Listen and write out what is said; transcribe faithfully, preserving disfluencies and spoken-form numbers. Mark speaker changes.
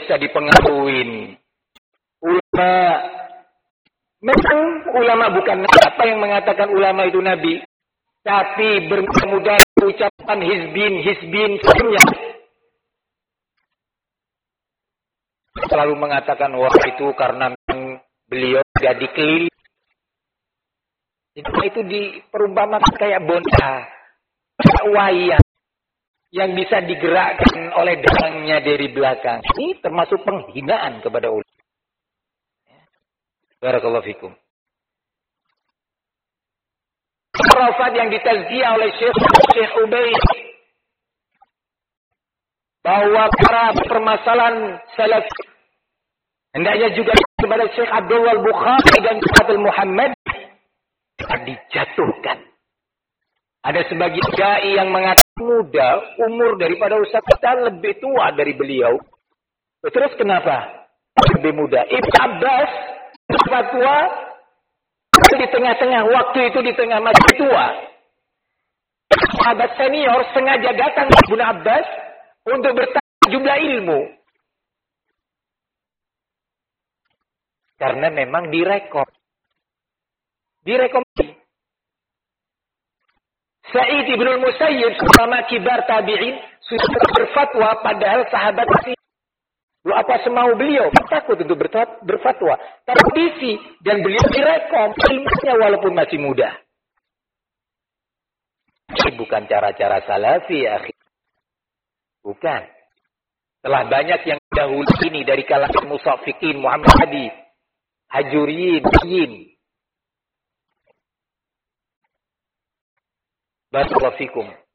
Speaker 1: bisa dipengaruhi. Ulama, memang ulama bukan apa yang mengatakan ulama itu nabi, tapi bermudah ucapan hizbin, hizbin sebelumnya selalu mengatakan wah itu karena beliau jadi keliling. Itu diperumpamakan kayak boneka, wayang yang bisa digerakkan oleh dalangnya dari belakang. Ini termasuk penghinaan kepada ulama. Barakallahu fikum. Rafat yang ditazkiyah oleh Syekh Syekh Ubaid bahwa para permasalahan salaf hendaknya juga kepada Syekh Abdullah Al-Bukhari dan Syekh Al-Muhammad dijatuhkan. Ada sebagian dai yang mengatakan muda, umur daripada Ustaz kita lebih tua dari beliau. Terus kenapa? Lebih muda. Ibnu Abbas fatwa di tengah-tengah waktu itu di tengah masih tua. Sahabat senior sengaja datang ke Ibnu Abbas untuk bertanya jumlah ilmu. Karena memang direkom. Direkom. Sa'id ibn al-Musayyib sama kibar tabi'in sudah berfatwa padahal sahabat masih lu apa semau beliau takut untuk berfatwa. Tradisi dan beliau direkom ilmunya walaupun masih muda. Ini bukan cara-cara salafi ya akhi. Bukan. Telah banyak yang dahulu ini dari kalangan musafiqin Muhammad Hadi, Hajuriyin, Yin. Barakallahu fikum.